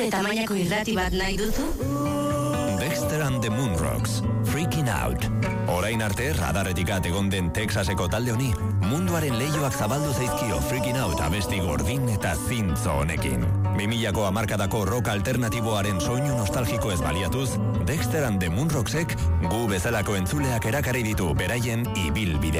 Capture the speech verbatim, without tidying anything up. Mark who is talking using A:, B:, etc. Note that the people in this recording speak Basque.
A: Gure tamainako irrati bat nahi duzu?
B: Dexter and the Moonrocks, Freaking Out. Orain arte, radarretik egon den Texaseko talde honi, munduaren leioak zabaldu zaizkio Freaking Out abesti gordin eta zintzo honekin. Bimilako hamarkadako rock alternatiboaren soinu nostalgiko ez baliatuz, Dexter and the Moonrocksek gu bezalako entzuleak erakarri ditu beraien ibilbide.